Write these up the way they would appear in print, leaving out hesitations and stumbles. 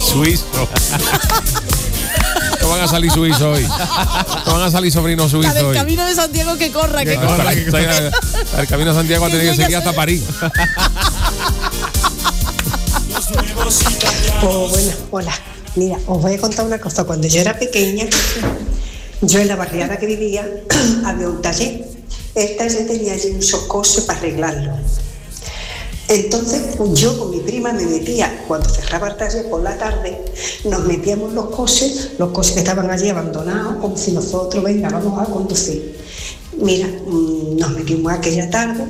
Suizo. No van a salir suizos hoy. No van a salir sobrinos suizos hoy. El Camino de Santiago que corra. El Camino de Santiago ha tenido que seguir hasta París. Oh, bueno, hola. Mira, os voy a contar una cosa. Cuando yo era pequeña, yo en la barriada que vivía había un taller. El taller tenía allí un socoche para arreglarlo. Entonces yo con mi prima me metía, cuando cerraba el taller por la tarde, nos metíamos los coches que estaban allí abandonados, como si nosotros, venga, vamos a conducir. Mira, nos metimos aquella tarde,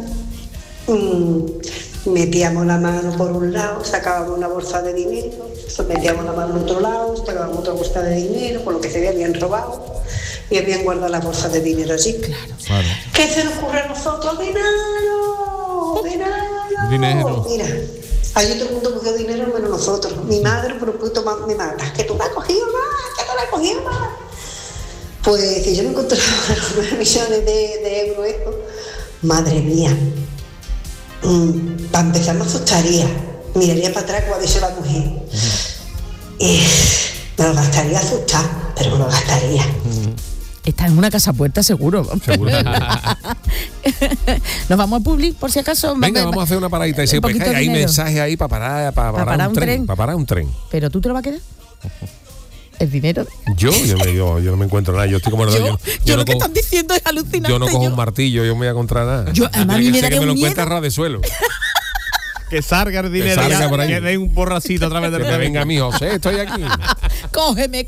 metíamos la mano por un lado, sacábamos una bolsa de dinero, metíamos la mano en otro lado, sacábamos otra bolsa de dinero, por lo que se ve habían robado y habían guardado la bolsa de dinero allí. Claro. ¿Qué se nos ocurre a nosotros? ¡Dinero! Mira, allí todo el mundo cogió dinero menos nosotros. Mi madre, por un poquito más me mata. ¿Que tú la has cogido más? ¿Que tú la has cogido más? Pues si yo me encontraba 9 millones de euros esto, madre mía, para empezar me asustaría. Miraría para atrás como ha dicho la mujer. Me lo gastaría asustar, pero me lo gastaría. Está en una casa puerta seguro. Seguro. Nos vamos a Publi, por si acaso. Venga, vamos a hacer una paradita. Y pues, hay mensajes ahí para parar un tren. Para parar un tren. ¿Pero tú te lo vas a quedar? ¿El dinero? Yo no me encuentro nada. Yo estoy como yo no lo que están diciendo es alucinante. Yo no cojo un martillo, yo me voy a encontrar nada. Yo, además, que me me lo encuentre a ras de suelo. Que salga el dinero, que salga por ahí. Que dé un borracito a través del que venga mi José, estoy aquí. Cógeme.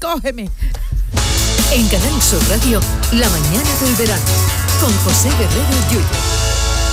En Canal Sur Radio, La mañana del verano, con José Guerrero Yuyu.